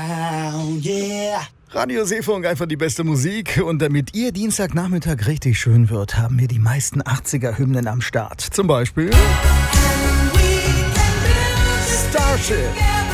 down, yeah. Radio Seefunk, einfach die beste Musik. Und damit Ihr Dienstagnachmittag richtig schön wird, haben wir die meisten 80er-Hymnen am Start. Zum Beispiel Starship.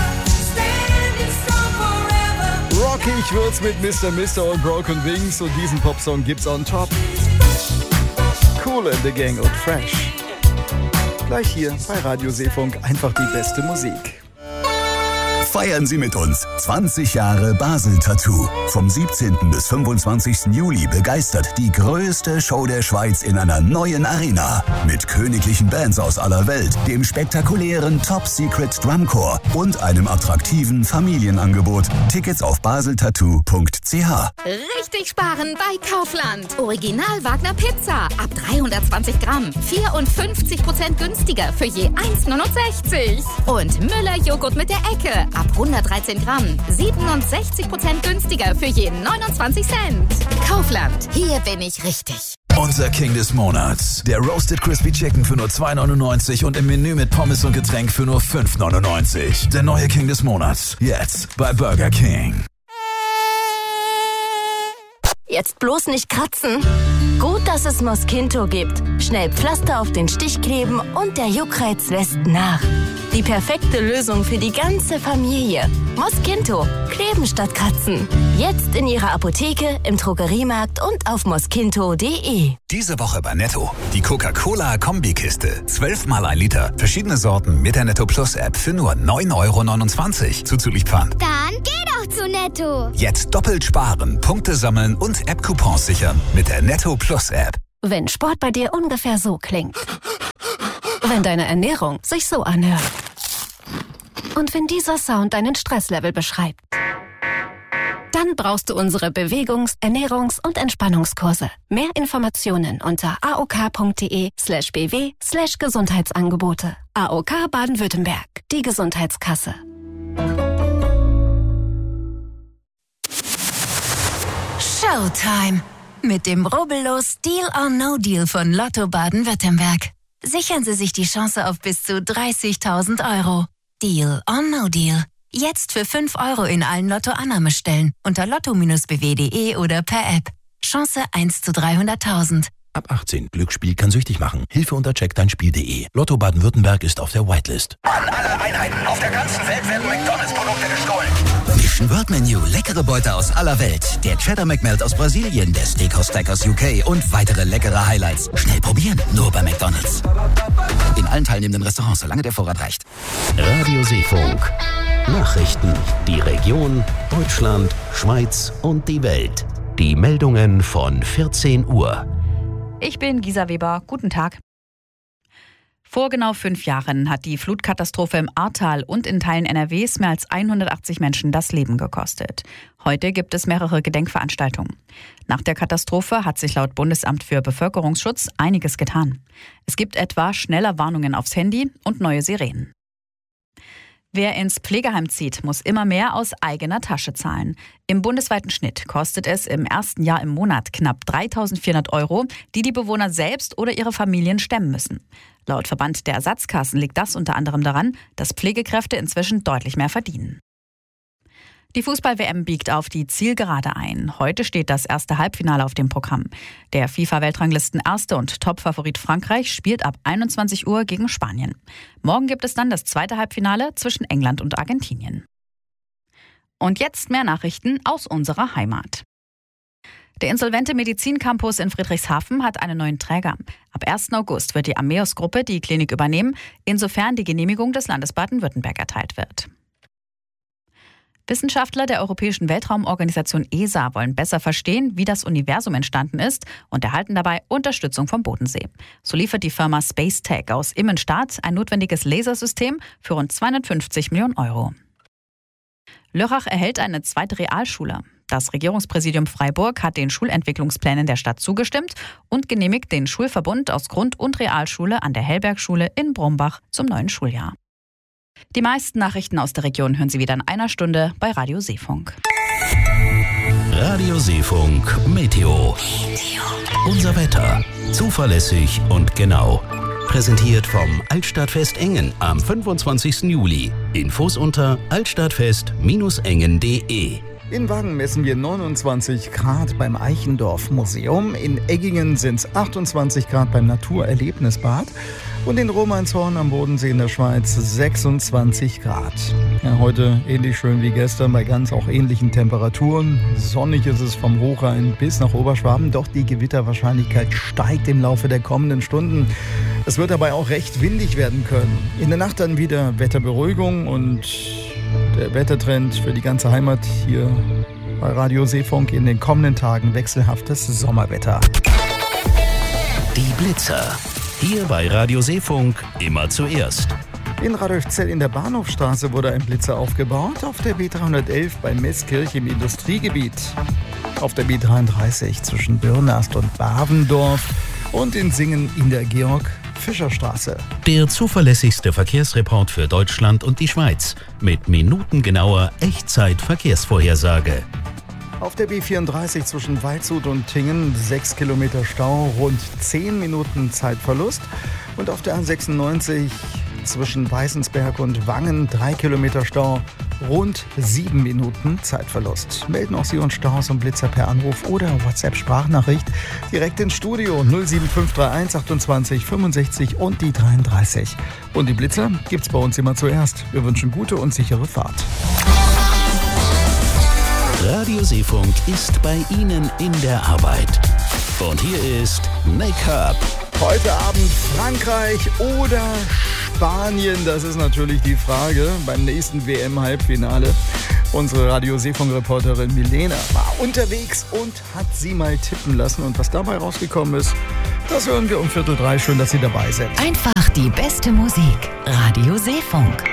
Rockig wird's mit Mr. und Broken Wings und diesen Popsong gibt's on top. Kool and the Gang und Fresh. Gleich hier bei Radio Seefunk, einfach die beste Musik. Feiern Sie mit uns 20 Jahre Basel Tattoo. Vom 17. bis 25. Juli begeistert die größte Show der Schweiz in einer neuen Arena. Mit königlichen Bands aus aller Welt, dem spektakulären Top Secret Drumcore und einem attraktiven Familienangebot. Tickets auf baseltattoo.ch. Richtig sparen bei Kaufland. Original Wagner Pizza. Ab 320 Gramm. 54% günstiger für je 1,69. Und Müller Joghurt mit der Ecke. Ab 113 Gramm, 67% günstiger für je 29 Cent. Kaufland, hier bin ich richtig. Unser King des Monats. Der Roasted Crispy Chicken für nur 2,99 und im Menü mit Pommes und Getränk für nur 5,99. Der neue King des Monats. Jetzt bei Burger King. Jetzt bloß nicht kratzen. Gut, dass es Mosquito gibt. Schnell Pflaster auf den Stich kleben und der Juckreiz lässt nach. Die perfekte Lösung für die ganze Familie. Mosquito. Kleben statt kratzen. Jetzt in Ihrer Apotheke, im Drogeriemarkt und auf mosquito.de. Diese Woche bei Netto. Die Coca-Cola-Kombikiste. 12 mal 1 Liter. Verschiedene Sorten mit der Netto Plus App für nur 9,29 € zuzüglich Pfand. Dann geh doch zu Netto. Jetzt doppelt sparen, Punkte sammeln und App-Coupons sichern mit der Netto Plus App. Wenn Sport bei dir ungefähr so klingt. Wenn deine Ernährung sich so anhört. Und wenn dieser Sound deinen Stresslevel beschreibt. Dann brauchst du unsere Bewegungs-, Ernährungs- und Entspannungskurse. Mehr Informationen unter aok.de/bw/Gesundheitsangebote. AOK Baden-Württemberg, die Gesundheitskasse. Showtime! Mit dem rubbellos Deal or No Deal von Lotto Baden-Württemberg. Sichern Sie sich die Chance auf bis zu 30.000 €. Deal or No Deal. Jetzt für 5 € in allen Lotto-Annahmestellen unter lotto-bw.de oder per App. Chance 1 zu 300.000. Ab 18. Glücksspiel kann süchtig machen. Hilfe unter checkdeinspiel.de. Lotto Baden-Württemberg ist auf der Whitelist. An alle Einheiten auf der ganzen Welt werden McDonalds-Produkte gestohlen. Mission World Menu, leckere Beute aus aller Welt. Der Cheddar McMelt aus Brasilien, der Steakhouse Stack aus UK und weitere leckere Highlights. Schnell probieren, nur bei McDonalds. In allen teilnehmenden Restaurants, solange der Vorrat reicht. Radio Seefunk. Nachrichten. Die Region, Deutschland, Schweiz und die Welt. Die Meldungen von 14 Uhr. Ich bin Gisa Weber. Guten Tag. Vor genau 5 Jahren hat die Flutkatastrophe im Ahrtal und in Teilen NRWs mehr als 180 Menschen das Leben gekostet. Heute gibt es mehrere Gedenkveranstaltungen. Nach der Katastrophe hat sich laut Bundesamt für Bevölkerungsschutz einiges getan. Es gibt etwa schneller Warnungen aufs Handy und neue Sirenen. Wer ins Pflegeheim zieht, muss immer mehr aus eigener Tasche zahlen. Im bundesweiten Schnitt kostet es im ersten Jahr im Monat knapp 3.400 €, die die Bewohner selbst oder ihre Familien stemmen müssen. Laut Verband der Ersatzkassen liegt das unter anderem daran, dass Pflegekräfte inzwischen deutlich mehr verdienen. Die Fußball-WM biegt auf die Zielgerade ein. Heute steht das erste Halbfinale auf dem Programm. Der FIFA-Weltranglisten-Erste und Top-Favorit Frankreich spielt ab 21 Uhr gegen Spanien. Morgen gibt es dann das zweite Halbfinale zwischen England und Argentinien. Und jetzt mehr Nachrichten aus unserer Heimat. Der insolvente Medizincampus in Friedrichshafen hat einen neuen Träger. Ab 1. August wird die Ammeus-Gruppe die Klinik übernehmen, insofern die Genehmigung des Landes Baden-Württemberg erteilt wird. Wissenschaftler der Europäischen Weltraumorganisation ESA wollen besser verstehen, wie das Universum entstanden ist und erhalten dabei Unterstützung vom Bodensee. So liefert die Firma Spacetech aus Immenstadt ein notwendiges Lasersystem für rund 250 Millionen €. Lörrach erhält eine zweite Realschule. Das Regierungspräsidium Freiburg hat den Schulentwicklungsplänen der Stadt zugestimmt und genehmigt den Schulverbund aus Grund- und Realschule an der Hellbergschule in Brombach zum neuen Schuljahr. Die meisten Nachrichten aus der Region hören Sie wieder in einer Stunde bei Radio Seefunk. Radio Seefunk Meteo. Unser Wetter. Zuverlässig und genau. präsentiert vom Altstadtfest Engen am 25. Juli. Infos unter altstadtfest-engen.de. In Wangen messen wir 29 Grad beim Eichendorff Museum. In Eggingen sind es 28 Grad beim Naturerlebnisbad. Und in Romanshorn am Bodensee in der Schweiz 26 Grad. Ja, heute ähnlich schön wie gestern bei ganz auch ähnlichen Temperaturen. Sonnig ist es vom Hochrhein bis nach Oberschwaben, doch die Gewitterwahrscheinlichkeit steigt im Laufe der kommenden Stunden. Es wird dabei auch recht windig werden können. In der Nacht dann wieder Wetterberuhigung und der Wettertrend für die ganze Heimat hier bei Radio Seefunk in den kommenden Tagen wechselhaftes Sommerwetter. Die Blitzer. Hier bei Radio Seefunk immer zuerst. In Radolfzell in der Bahnhofstraße wurde ein Blitzer aufgebaut, auf der B311 bei Meßkirch im Industriegebiet, auf der B33 zwischen Birnast und Bavendorf und in Singen in der Georg-Fischer-Straße. Der zuverlässigste Verkehrsreport für Deutschland und die Schweiz mit minutengenauer Echtzeit-Verkehrsvorhersage. Auf der B34 zwischen Waldshut und Tingen 6 Kilometer Stau, rund 10 Minuten Zeitverlust. Und auf der A96 zwischen Weißensberg und Wangen 3 Kilometer Stau, rund 7 Minuten Zeitverlust. Melden auch Sie uns Staus und Blitzer per Anruf oder WhatsApp-Sprachnachricht direkt ins Studio 07531 28 65 und die 33. Und die Blitzer gibt's bei uns immer zuerst. Wir wünschen gute und sichere Fahrt. Radio Seefunk ist bei Ihnen in der Arbeit. Und hier ist Make-up. Heute Abend Frankreich oder Spanien, das ist natürlich die Frage beim nächsten WM-Halbfinale. Unsere Radio Seefunk-Reporterin Milena war unterwegs und hat sie mal tippen lassen. Und was dabei rausgekommen ist, das hören wir um 2:45. Schön, dass Sie dabei sind. Einfach die beste Musik. Radio Seefunk.